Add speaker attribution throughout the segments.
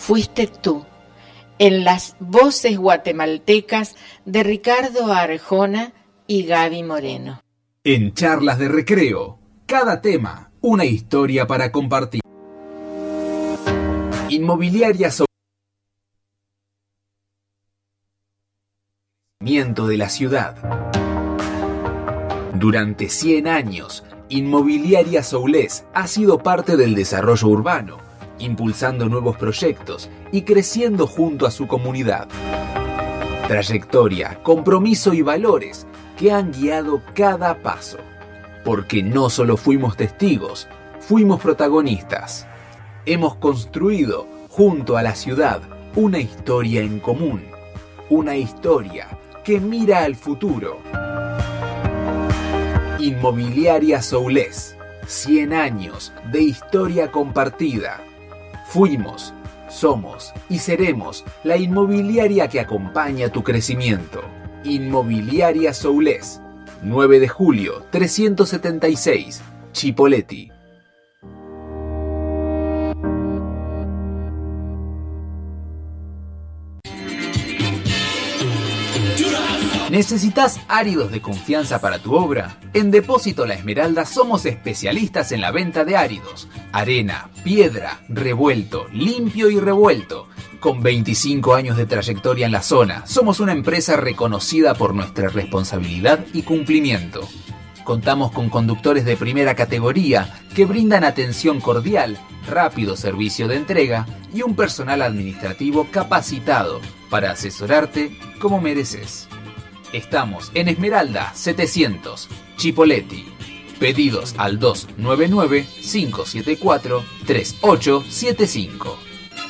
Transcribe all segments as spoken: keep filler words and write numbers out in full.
Speaker 1: fuiste tú, en las voces guatemaltecas de Ricardo Arjona y Gaby Moreno.
Speaker 2: En Charlas de Recreo, cada tema, una historia para compartir. Inmobiliaria de la ciudad. Durante cien años, Inmobiliaria Soulés ha sido parte del desarrollo urbano, impulsando nuevos proyectos y creciendo junto a su comunidad. Trayectoria, compromiso y valores que han guiado cada paso. Porque no solo fuimos testigos, fuimos protagonistas. Hemos construido, junto a la ciudad, una historia en común. Una historia que mira al futuro. Inmobiliaria Soulés. cien años de historia compartida. Fuimos, somos y seremos la inmobiliaria que acompaña tu crecimiento. Inmobiliaria Soulés. nueve de julio, trescientos setenta y seis, Chipoleti. ¿Necesitas áridos de confianza para tu obra? En Depósito La Esmeralda somos especialistas en la venta de áridos. Arena, piedra, revuelto, limpio y revuelto. Con veinticinco años de trayectoria en la zona, somos una empresa reconocida por nuestra responsabilidad y cumplimiento. Contamos con conductores de primera categoría que brindan atención cordial, rápido servicio de entrega y un personal administrativo capacitado para asesorarte como mereces. Estamos en Esmeralda setecientos, Chipoleti. Pedidos al dos nueve nueve, cinco siete cuatro, tres ocho siete cinco.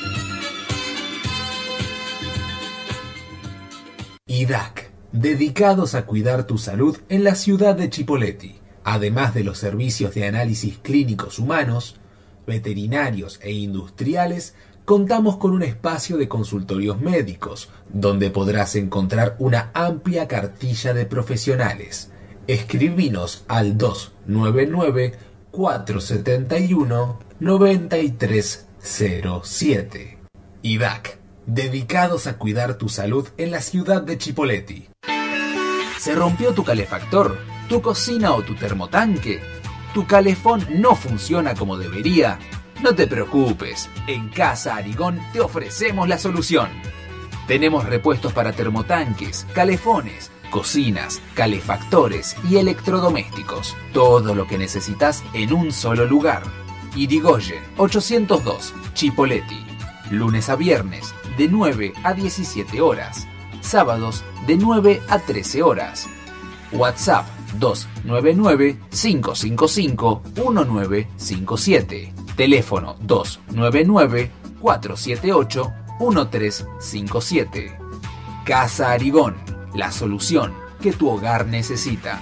Speaker 2: I D A C, dedicados a cuidar tu salud en la ciudad de Chipoleti. Además de los servicios de análisis clínicos humanos, veterinarios e industriales, contamos con un espacio de consultorios médicos, donde podrás encontrar una amplia cartilla de profesionales. Escribinos al dos nueve nueve, cuatro siete uno, nueve tres cero siete. I D A C, dedicados a cuidar tu salud en la ciudad de Chipoleti. ¿Se rompió tu calefactor, tu cocina o tu termotanque? ¿Tu calefón no funciona como debería? No te preocupes, en Casa Arigón te ofrecemos la solución. Tenemos repuestos para termotanques, calefones, cocinas, calefactores y electrodomésticos. Todo lo que necesitas en un solo lugar. Irigoyen ochocientos dos, Chipoleti. Lunes a viernes de nueve a diecisiete horas. Sábados de nueve a trece horas. WhatsApp dos nueve nueve, cinco cinco cinco, uno nueve cinco siete. Teléfono dos nueve nueve, cuatro siete ocho, uno tres cinco siete. Casa Arigón, la solución que tu hogar necesita.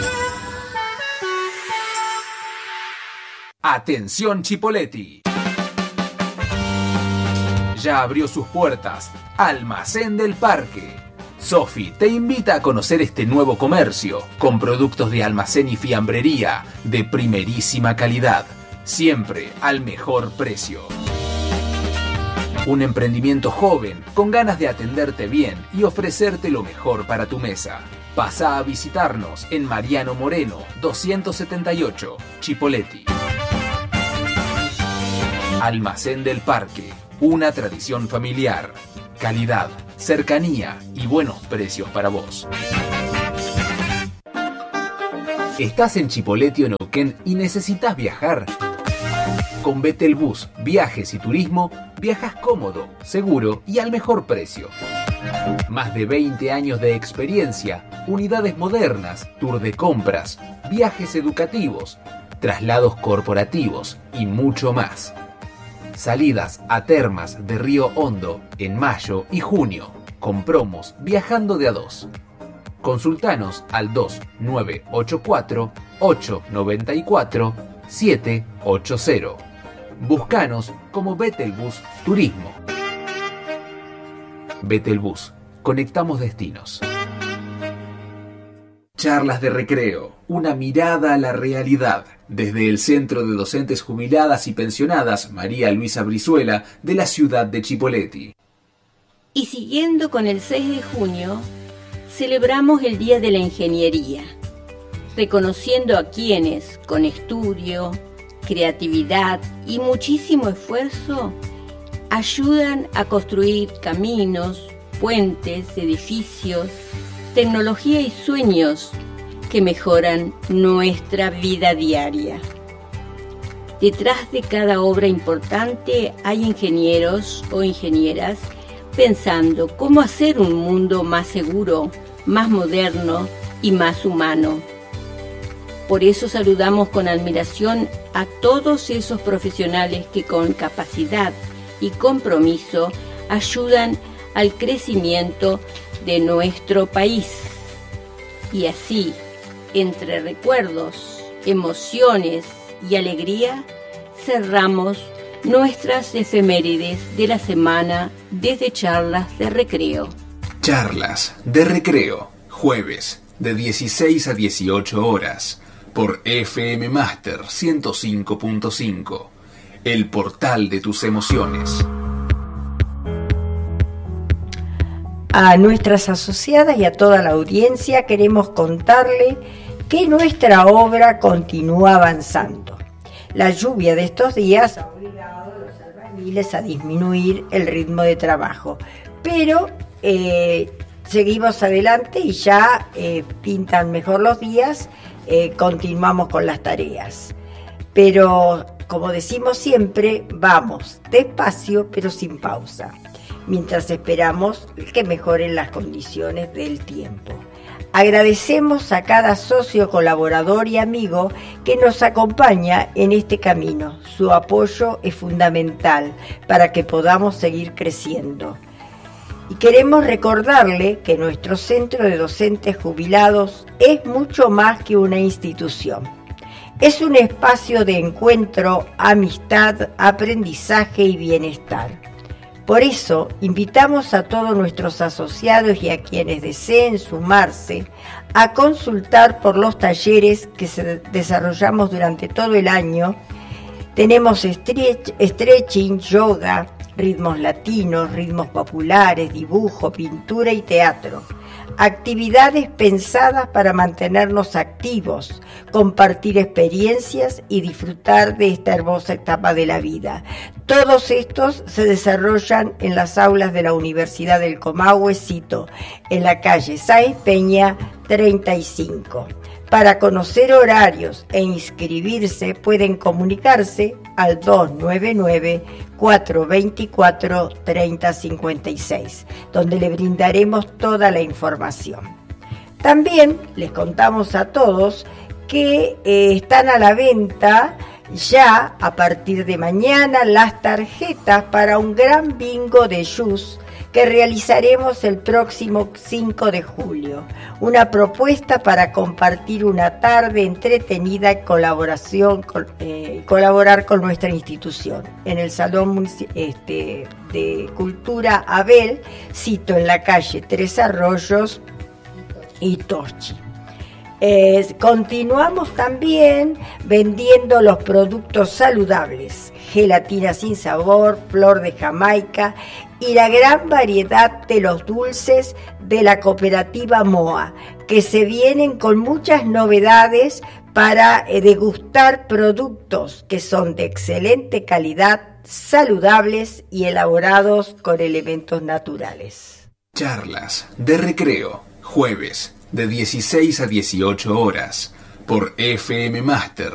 Speaker 2: Atención Chipoleti. Ya abrió sus puertas Almacén del Parque. Sofi te invita a conocer este nuevo comercio con productos de almacén y fiambrería de primerísima calidad. Siempre al mejor precio. Un emprendimiento joven con ganas de atenderte bien y ofrecerte lo mejor para tu mesa. Pasa a visitarnos en Mariano Moreno doscientos setenta y ocho, Chipoleti. Almacén del Parque, una tradición familiar. Calidad, cercanía y buenos precios para vos. ¿Estás en Chipoleti o Neuquén y necesitas viajar? Con Betelbus, viajes y turismo, viajas cómodo, seguro y al mejor precio. Más de veinte años de experiencia, unidades modernas, tour de compras, viajes educativos, traslados corporativos y mucho más. Salidas a termas de Río Hondo en mayo y junio, con promos viajando de a dos. Consultanos al dos nueve ocho cuatro, ocho nueve cuatro, siete ocho cero. Búscanos como Betelbus Turismo. Betelbus, conectamos destinos. Charlas de recreo, una mirada a la realidad, desde el Centro de Docentes Jubiladas y Pensionadas María Luisa Brizuela de la ciudad de Chipoleti.
Speaker 3: Y siguiendo con el seis de junio, celebramos el Día de la Ingeniería, reconociendo a quienes, con estudio, creatividad y muchísimo esfuerzo, ayudan a construir caminos, puentes, edificios, tecnología y sueños que mejoran nuestra vida diaria. Detrás de cada obra importante hay ingenieros o ingenieras pensando cómo hacer un mundo más seguro, más moderno y más humano. Por eso saludamos con admiración a todos esos profesionales que con capacidad y compromiso ayudan al crecimiento de nuestro país. Y así, entre recuerdos, emociones y alegría, cerramos nuestras efemérides de la semana desde Charlas de Recreo.
Speaker 2: Charlas de Recreo, jueves, de dieciséis a dieciocho horas, por F M Master ciento cinco punto cinco, el portal de tus emociones.
Speaker 4: A nuestras asociadas y a toda la audiencia queremos contarle que nuestra obra continúa avanzando. La lluvia de estos días ha obligado a los albañiles a disminuir el ritmo de trabajo, pero eh, seguimos adelante y ya eh, pintan mejor los días, eh, continuamos con las tareas. Pero, como decimos siempre, vamos despacio pero sin pausa, mientras esperamos que mejoren las condiciones del tiempo. Agradecemos a cada socio, colaborador y amigo que nos acompaña en este camino. Su apoyo es fundamental para que podamos seguir creciendo. Y queremos recordarle que nuestro Centro de Docentes Jubilados es mucho más que una institución. Es un espacio de encuentro, amistad, aprendizaje y bienestar. Por eso, invitamos a todos nuestros asociados y a quienes deseen sumarse a consultar por los talleres que se desarrollamos durante todo el año. Tenemos stretch, stretching, yoga, ritmos latinos, ritmos populares, dibujo, pintura y teatro. Actividades pensadas para mantenernos activos, compartir experiencias y disfrutar de esta hermosa etapa de la vida. Todos estos se desarrollan en las aulas de la Universidad del Comahue, Cito, en la calle Sáenz Peña treinta y cinco. Para conocer horarios e inscribirse pueden comunicarse al dos nueve nueve, cuatro dos cuatro, tres cero cinco seis, donde le brindaremos toda la información. También les contamos a todos que eh, están a la venta ya a partir de mañana las tarjetas para un gran bingo de Jus que realizaremos el próximo cinco de julio. Una propuesta para compartir una tarde entretenida en colaboración con, eh, colaborar con nuestra institución en el Salón este, de Cultura Abel, Cito, en la calle Tres Arroyos y Torchi. Eh, continuamos también vendiendo los productos saludables, gelatina sin sabor, flor de Jamaica y la gran variedad de los dulces de la cooperativa MOA, que se vienen con muchas novedades para eh, degustar productos que son de excelente calidad, saludables y elaborados con elementos naturales.
Speaker 2: Charlas de Recreo, jueves, de dieciséis a dieciocho horas, por F M Master